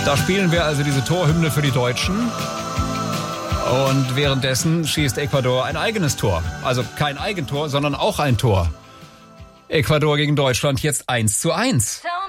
Da spielen wir also diese Torhymne für die Deutschen. Und währenddessen schießt Ecuador ein eigenes Tor. Also kein Eigentor, sondern auch ein Tor. Ecuador gegen Deutschland jetzt 1:1.